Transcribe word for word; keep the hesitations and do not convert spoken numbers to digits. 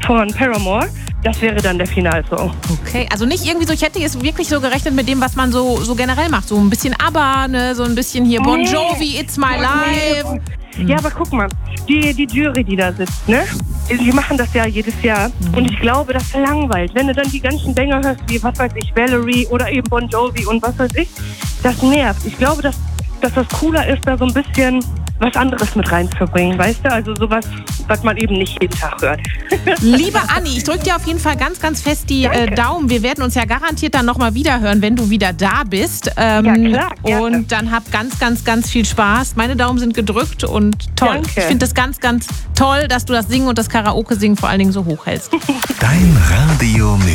von Paramore. Das wäre dann der Finalsong. Okay, also nicht irgendwie so, ich hätte jetzt wirklich so gerechnet mit dem, was man so, so generell macht. So ein bisschen ABBA, ne? So ein bisschen hier Bon Jovi, It's My Life. Nee. Ja, aber guck mal, die, die Jury, die da sitzt, ne? Die machen das ja jedes Jahr. Mhm. Und ich glaube, das langweilt. Wenn du dann die ganzen Banger hörst, wie, was weiß ich, Valerie oder eben Bon Jovi und was weiß ich, das nervt. Ich glaube, dass, dass das cooler ist, da so ein bisschen was anderes mit reinzubringen, weißt du? Also sowas, was man eben nicht jeden Tag hört. Liebe Anni, ich drücke dir auf jeden Fall ganz, ganz fest die äh, Daumen. Wir werden uns ja garantiert dann nochmal wiederhören, wenn du wieder da bist. Ähm, ja, klar. Gerne. Und dann hab ganz, ganz, ganz viel Spaß. Meine Daumen sind gedrückt und toll. Danke. Ich finde das ganz, ganz toll, dass du das Singen und das Karaoke-Singen vor allen Dingen so hochhältst. Dein Radio